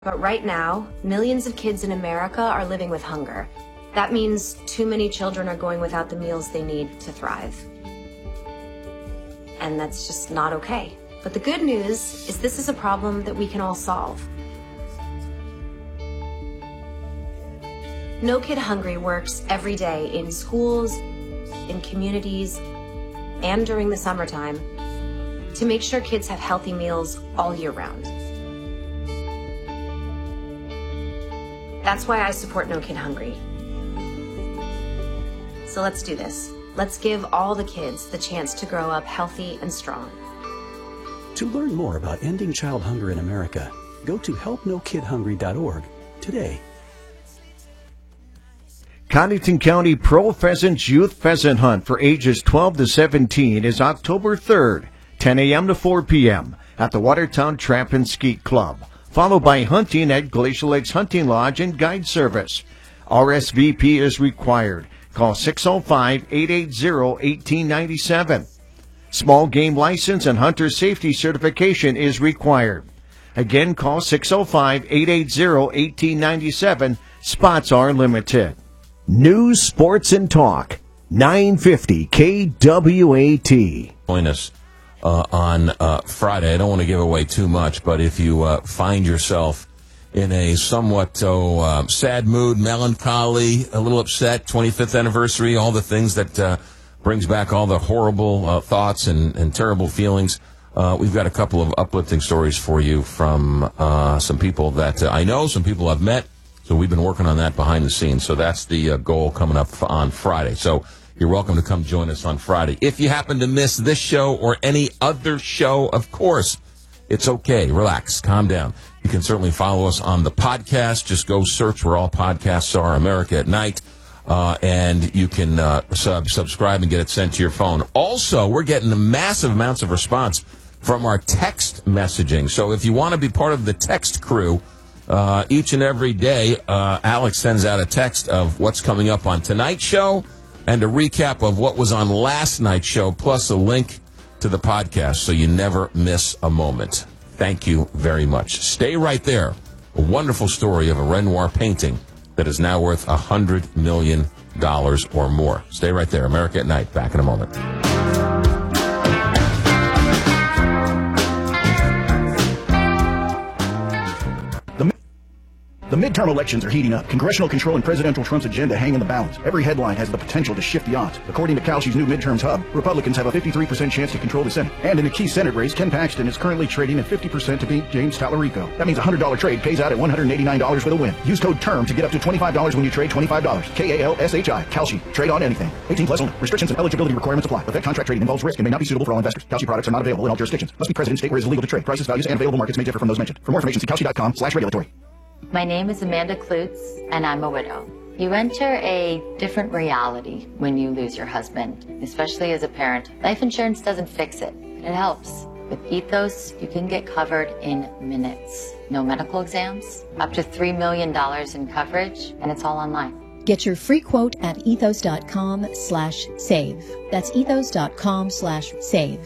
But right now, millions of kids in America are living with hunger. That means too many children are going without the meals they need to thrive. And that's just not okay. But the good news is this is a problem that we can all solve. No Kid Hungry works every day in schools, in communities, and during the summertime to make sure kids have healthy meals all year round. That's why I support No Kid Hungry. So let's do this. Let's give all the kids the chance to grow up healthy and strong. To learn more about ending child hunger in America, go to helpnokidhungry.org today. Connington County Pro Pheasants Youth Pheasant Hunt for ages 12 to 17 is October 3rd, 10 a.m. to 4 p.m. at the Watertown Tramp and Skeet Club, followed by hunting at Glacial Lakes Hunting Lodge and Guide Service. RSVP is required. Call 605-880-1897. Small game license and hunter safety certification is required. Again, call 605-880-1897. Spots are limited. News, sports, and talk. 950 KWAT. Join us on Friday. I don't want to give away too much, but if you find yourself in a somewhat sad mood, melancholy, a little upset, 25th anniversary, all the things that brings back all the horrible thoughts and terrible feelings, we've got a couple of uplifting stories for you from some people that I know, some people I've met. So we've been working on that behind the scenes. So that's the goal coming up on Friday. So you're welcome to come join us on Friday. If you happen to miss this show or any other show, of course, it's okay. Relax. Calm down. You can certainly follow us on the podcast. Just go search where all podcasts are, America at Night, and you can subscribe and get it sent to your phone. Also, we're getting massive amounts of response from our text messaging. So if you want to be part of the text crew, each and every day, Alex sends out a text of what's coming up on tonight's show and a recap of what was on last night's show, plus a link to the podcast so you never miss a moment. Thank you very much. Stay right there. A wonderful story of a Renoir painting that is now worth $100 million or more. Stay right there. America at Night. Back in a moment. The midterm elections are heating up. Congressional control and Presidential Trump's agenda hang in the balance. Every headline has the potential to shift the odds. According to Kalshi's new midterms hub, Republicans have a 53% chance to control the Senate. And in a key Senate race, Ken Paxton is currently trading at 50% to beat James Tallarico. That means a $100 trade pays out at $189 for the win. Use code TERM to get up to $25 when you trade $25. KALSHI. Kalshi. Trade on anything. 18 plus only. Restrictions and eligibility requirements apply. Effect contract trading involves risk and may not be suitable for all investors. Kalshi products are not available in all jurisdictions. Must be present in state where it is illegal to trade. Prices, values, and available markets may differ from those mentioned. For more information, see kalshi.com/regulatory. My name is Amanda Klutz, and I'm a widow. You enter a different reality when you lose your husband, especially as a parent. Life insurance doesn't fix it, but it helps. With Ethos, you can get covered in minutes. No medical exams, up to $3 million in coverage, and it's all online. Get your free quote at ethos.com/save. That's ethos.com/save.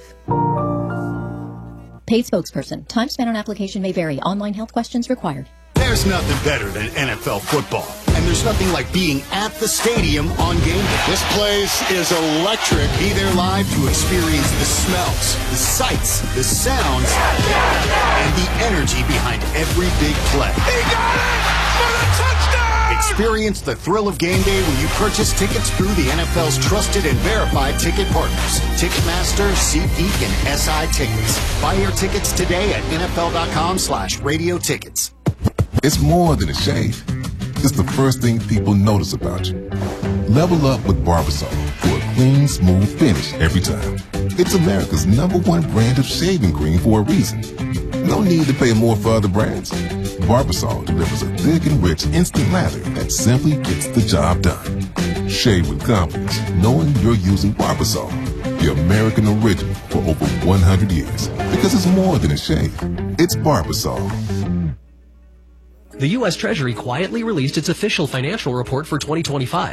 Paid spokesperson. Time spent on application may vary. Online health questions required. There's nothing better than NFL football. And there's nothing like being at the stadium on game day. This place is electric. Be there live to experience the smells, the sights, the sounds, and the energy behind every big play. He got it for the touchdown! Experience the thrill of game day when you purchase tickets through the NFL's trusted and verified ticket partners. Ticketmaster, SeatGeek, and SI Tickets. Buy your tickets today at NFL.com/radio tickets. It's more than a shave. It's the first thing people notice about you. Level up with Barbasol for a clean, smooth finish every time. It's America's #1 brand of shaving cream for a reason. No need to pay more for other brands. Barbasol delivers a thick and rich instant lather that simply gets the job done. Shave with confidence, knowing you're using Barbasol, the American original for over 100 years. Because it's more than a shave. It's Barbasol. The U.S. Treasury quietly released its official financial report for 2025.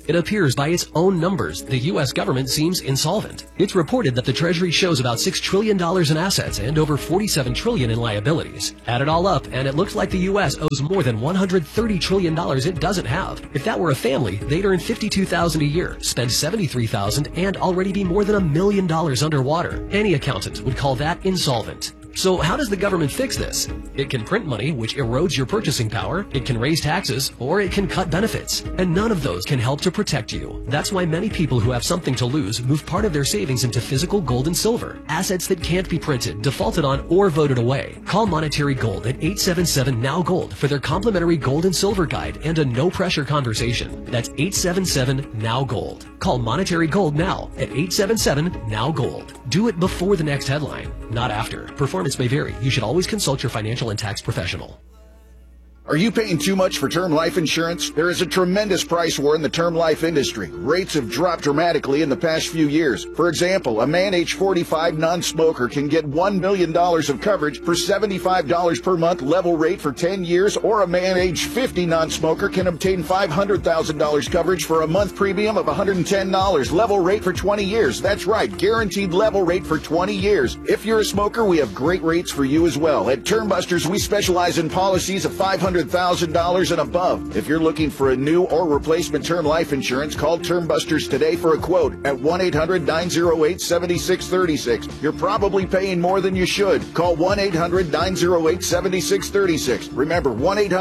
It appears by its own numbers, the U.S. government seems insolvent. It's reported that the Treasury shows about $6 trillion in assets and over $47 trillion in liabilities. Add it all up, and it looks like the U.S. owes more than $130 trillion it doesn't have. If that were a family, they'd earn $52,000 a year, spend $73,000, and already be more than $1 million underwater. Any accountant would call that insolvent. So how does the government fix this? It can print money, which erodes your purchasing power, it can raise taxes, or it can cut benefits. And none of those can help to protect you. That's why many people who have something to lose move part of their savings into physical gold and silver, assets that can't be printed, defaulted on, or voted away. Call Monetary Gold at 877-NOW-GOLD for their complimentary gold and silver guide and a no-pressure conversation. That's 877-NOW-GOLD. Call Monetary Gold now at 877-NOW-GOLD. Do it before the next headline, not after. Performance may vary. You should always consult your financial and tax professional. Are you paying too much for term life insurance? There is a tremendous price war in the term life industry. Rates have dropped dramatically in the past few years. For example, a man age 45 non-smoker can get $1 million of coverage for $75 per month level rate for 10 years, or a man age 50 non-smoker can obtain $500,000 coverage for a month premium of $110 level rate for 20 years. That's right, guaranteed level rate for 20 years. If you're a smoker, we have great rates for you as well. At Term Busters, we specialize in policies of $500,000 and above. If you're looking for a new or replacement term life insurance, call Term Busters today for a quote at 1-800-908-7636. You're probably paying more than you should. Call 1-800-908-7636. Remember,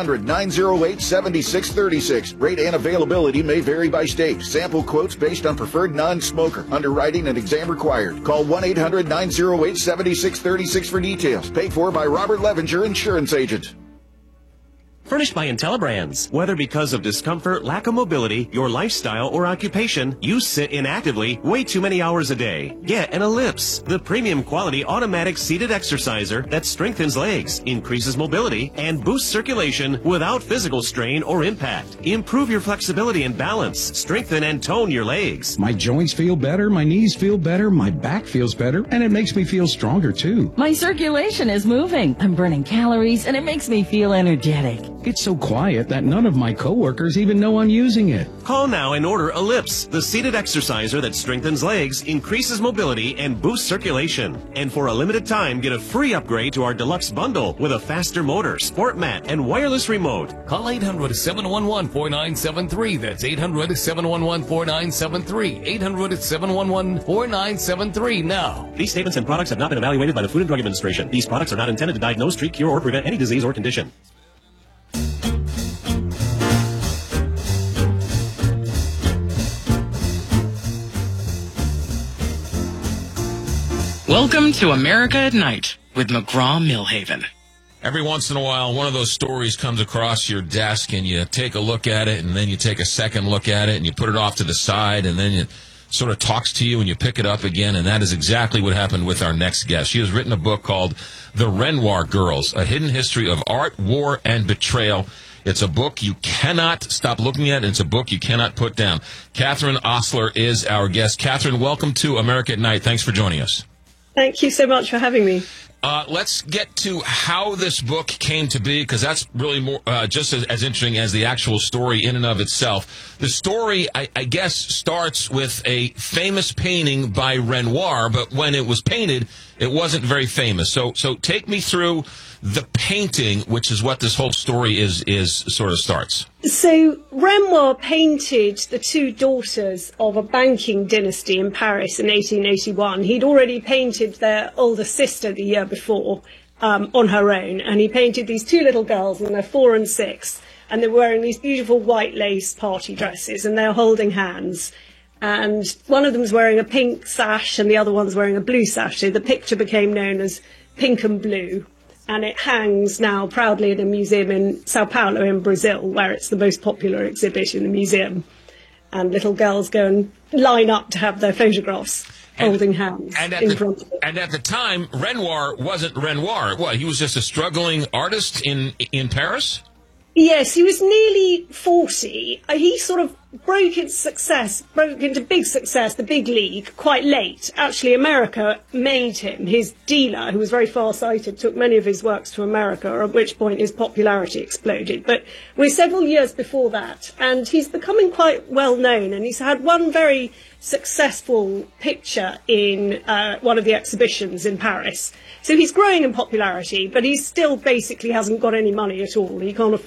1-800-908-7636. Rate and availability may vary by state. Sample quotes based on preferred non-smoker. Underwriting and exam required. Call 1-800-908-7636 for details. Paid for by Robert Levenger, Insurance Agent. Furnished by IntelliBrands. Whether because of discomfort, lack of mobility, your lifestyle, or occupation, you sit inactively way too many hours a day. Get an Ellipse, the premium quality automatic seated exerciser that strengthens legs, increases mobility, and boosts circulation without physical strain or impact. Improve your flexibility and balance, strengthen and tone your legs. My joints feel better, my knees feel better, my back feels better, and it makes me feel stronger too. My circulation is moving. I'm burning calories, and it makes me feel energetic. It's so quiet that none of my coworkers even know I'm using it. Call now and order Ellipse, the seated exerciser that strengthens legs, increases mobility, and boosts circulation. And for a limited time, get a free upgrade to our deluxe bundle with a faster motor, sport mat, and wireless remote. Call 800-711-4973. That's 800-711-4973. 800-711-4973 now. These statements and products have not been evaluated by the Food and Drug Administration. These products are not intended to diagnose, treat, cure, or prevent any disease or condition. Welcome to America at Night with McGraw-Milhaven. Every once in a while, one of those stories comes across your desk, and you take a look at it, and then you take a second look at it, and you put it off to the side, and then it sort of talks to you, and you pick it up again, and that is exactly what happened with our next guest. She has written a book called The Renoir Girls, A Hidden History of Art, War, and Betrayal. It's a book you cannot stop looking at, and it's a book you cannot put down. Catherine Ostler is our guest. Catherine, welcome to America at Night. Thanks for joining us. Thank you so much for having me. Let's get to how this book came to be, because that's really more just as interesting as the actual story in and of itself. The story, I guess, starts with a famous painting by Renoir, but when it was painted, it wasn't very famous. So take me through the painting, which is what this whole story is sort of starts. So Renoir painted the two daughters of a banking dynasty in Paris in 1881. He'd already painted their older sister the year before on her own, and he painted these two little girls, and they're 4 and 6, and they're wearing these beautiful white lace party dresses, and they're holding hands. And one of them's wearing a pink sash, and the other one's wearing a blue sash. So the picture became known as Pink and Blue. And it hangs now proudly in a museum in Sao Paulo in Brazil, where it's the most popular exhibit in the museum. And little girls go and line up to have their photographs holding hands in front of it. And at the time, Renoir wasn't Renoir. What, he was just a struggling artist in Paris? Yes, he was nearly 40. He sort of broke into big success, the big league, quite late. Actually, America made him. His dealer, who was very far-sighted, took many of his works to America, at which point his popularity exploded. But we're several years before that, and he's becoming quite well known, and he's had one very successful picture in one of the exhibitions in Paris. So he's growing in popularity, but he still basically hasn't got any money at all. He can't afford